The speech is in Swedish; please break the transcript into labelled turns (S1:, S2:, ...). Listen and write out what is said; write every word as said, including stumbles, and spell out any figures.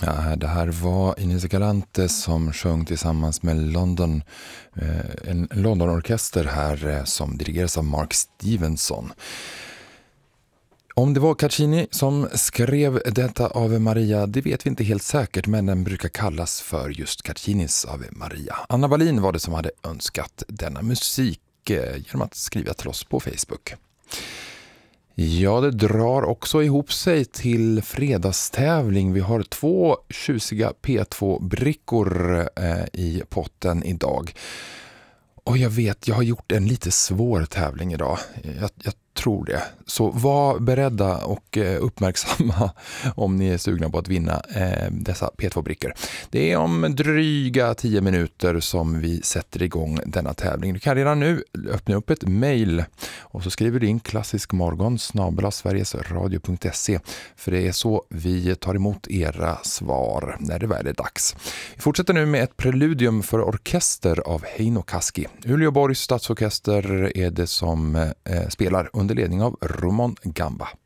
S1: Ja, det här var Inés Galante som sjöng tillsammans med London, en Londonorkester här som dirigeras av Mark Stevenson. Om det var Caccini som skrev detta Ave Maria, det vet vi inte helt säkert, men den brukar kallas för just Caccinis Ave Maria. Anna Wallin var det som hade önskat denna musik genom att skriva till oss på Facebook. Ja, det drar också ihop sig till fredagstävling. Vi har två tjusiga P två-brickor eh, i potten idag. Och jag vet, jag har gjort en lite svår tävling idag. Jag, jag tror det. Så var beredda och eh, uppmärksamma om ni är sugna på att vinna eh, dessa P två-brickor. Det är om dryga tio minuter som vi sätter igång denna tävling. Du kan redan nu öppna upp ett mejl och så skriver du in klassisk morgon snabel-a sverigesradio punkt se, för det är så vi tar emot era svar när det väl är dags. Vi fortsätter nu med ett preludium för orkester av Heino Kaski. Uleåborgs stadsorkester är det som eh, spelar under ledning av Roman Gamba.